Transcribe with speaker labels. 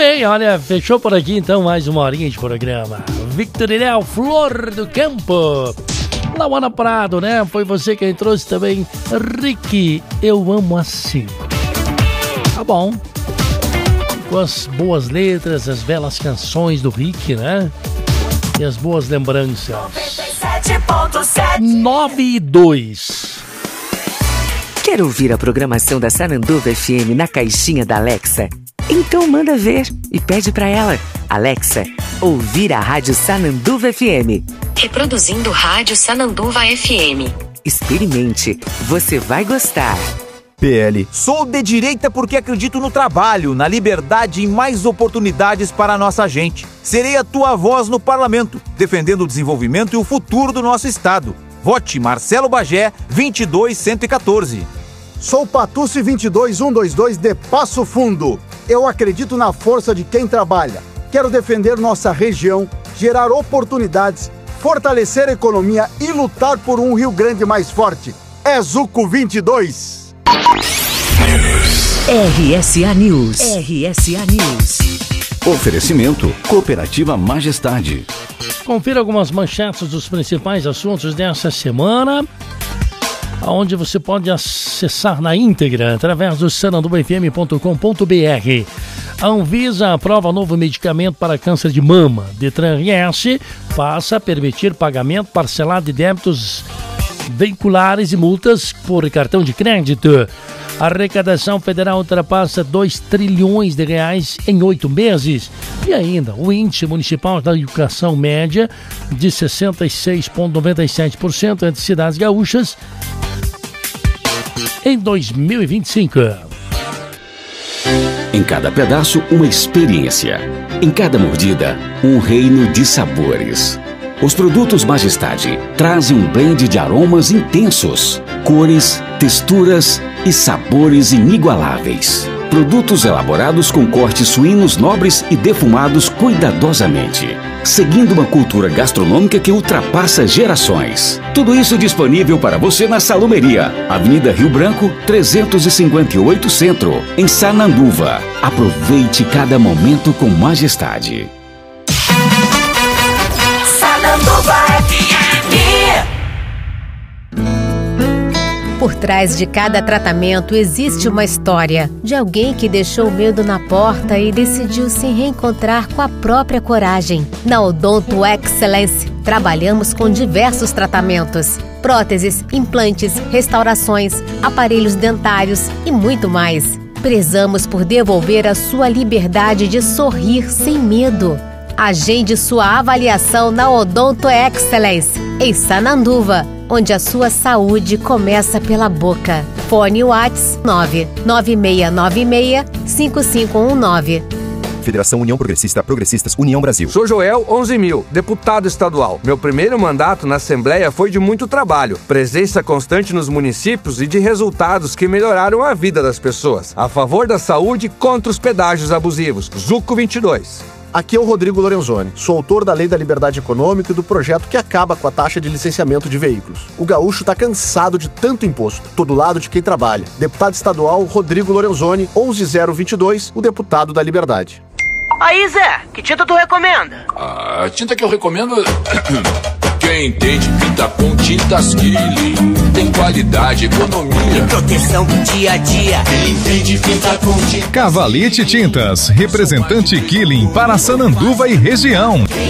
Speaker 1: bem, olha, fechou por aqui então mais uma horinha de programa. Victor Iréu, Flor do Campo. Lauana Prado, né? Foi você quem trouxe também. Rick, eu amo assim. Tá bom. Com as boas letras, as belas canções do Rick, né? E as boas lembranças. 9:02.
Speaker 2: Quer ouvir a programação da Sananduva FM na caixinha da Alexa? Então manda ver e pede pra ela. Alexa, ouvir a Rádio Sananduva FM.
Speaker 3: Reproduzindo Rádio Sananduva FM.
Speaker 2: Experimente, você vai gostar.
Speaker 4: PL. Sou de direita porque acredito no trabalho, na liberdade e mais oportunidades para a nossa gente. Serei a tua voz no parlamento, defendendo o desenvolvimento e o futuro do nosso estado. Vote Marcelo Bagé, 22114.
Speaker 5: Sou Patucci 22122 de Passo Fundo. Eu acredito na força de quem trabalha. Quero defender nossa região, gerar oportunidades, fortalecer a economia e lutar por um Rio Grande mais forte. É Zuco 22.
Speaker 2: RSA News. RSA News.
Speaker 6: Oferecimento Cooperativa Majestade.
Speaker 1: Confira algumas manchetes dos principais assuntos dessa semana, onde você pode acessar na íntegra através do sananduvafm.com.br. A Anvisa aprova novo medicamento para câncer de mama. Detran-RS passa a permitir pagamento parcelado de débitos veiculares e multas por cartão de crédito. A arrecadação federal ultrapassa 2 trilhões de reais em 8 meses. E ainda, o índice municipal da educação média de 66,97% entre cidades gaúchas em 2025.
Speaker 6: Em cada pedaço, uma experiência. Em cada mordida, um reino de sabores. Os produtos Majestade trazem um blend de aromas intensos, cores, texturas e sabores inigualáveis. Produtos elaborados com cortes suínos nobres e defumados cuidadosamente, seguindo uma cultura gastronômica que ultrapassa gerações. Tudo isso disponível para você na Salumeria, Avenida Rio Branco, 358 Centro, em Sananduva. Aproveite cada momento com Majestade.
Speaker 3: Sananduva FM.
Speaker 7: Por trás de cada tratamento existe uma história de alguém que deixou o medo na porta e decidiu se reencontrar com a própria coragem. Na Odonto Excellence, trabalhamos com diversos tratamentos: próteses, implantes, restaurações, aparelhos dentários e muito mais. Prezamos por devolver a sua liberdade de sorrir sem medo. Agende sua avaliação na Odonto Excellence, em Sananduva, onde a sua saúde começa pela boca. Fone WhatsApp 996965519.
Speaker 8: Federação União Progressista, Progressistas, União Brasil.
Speaker 9: Sou Joel 11.000, deputado estadual. Meu primeiro mandato na Assembleia foi de muito trabalho, presença constante nos municípios e de resultados que melhoraram a vida das pessoas. A favor da saúde contra os pedágios abusivos. Zuco 22.
Speaker 5: Aqui é o Rodrigo Lorenzoni. Sou autor da Lei da Liberdade Econômica e do projeto que acaba com a taxa de licenciamento de veículos. O gaúcho tá cansado de tanto imposto. Tô do lado de quem trabalha. Deputado estadual Rodrigo Lorenzoni, 11022, o deputado da Liberdade.
Speaker 10: Aí, Zé, que tinta tu recomenda?
Speaker 11: A tinta que eu recomendo... Quem entende pinta com tintas Killing. Tem qualidade, economia
Speaker 10: e proteção do dia a dia.
Speaker 11: Quem entende pinta com tintas
Speaker 12: Cavalete Tintas, representante Killing para Sananduva e região.
Speaker 10: Quem